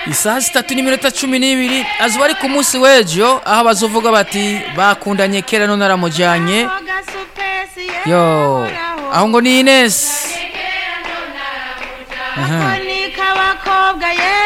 Isaha 3:12 azuba ari ku munsi w'ejo aho bazovuga bati bakundanye kera none aramujanye. Yo aho ngo ni Ines. Aha. Ni kabakobwa ye